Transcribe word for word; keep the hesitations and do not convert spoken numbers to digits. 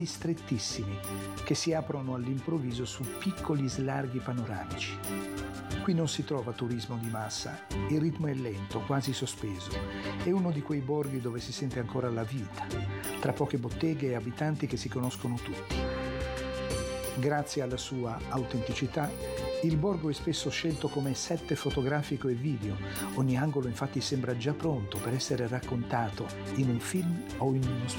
strettissimi che si aprono all'improvviso su piccoli slarghi panoramici. Qui non si trova turismo di massa, il ritmo è lento, quasi sospeso. È uno di quei borghi dove si sente ancora la vita, tra poche botteghe e abitanti che si conoscono tutti. Grazie alla sua autenticità, il borgo è spesso scelto come set fotografico e video. Ogni angolo infatti sembra già pronto per essere raccontato in un film o in uno spettacolo.